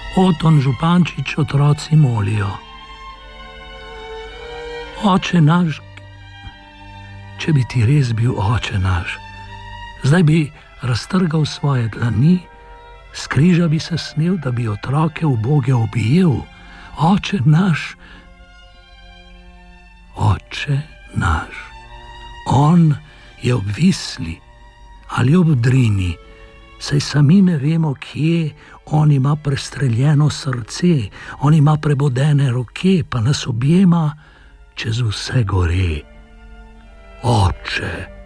Oton Župančič otroci molijo. Oče naš, če bi ti res bil oče naš, zdaj bi raztrgal svoje dlani, s križa bi se snel, da bi otroke uboge objel. Oče naš, oče naš. On je ob Visli ali ob Drini, saj sami ne vemo, kje. On ima prestreljeno srce, on ima prebodene roke, pa nas objema čez vse gore. Oče.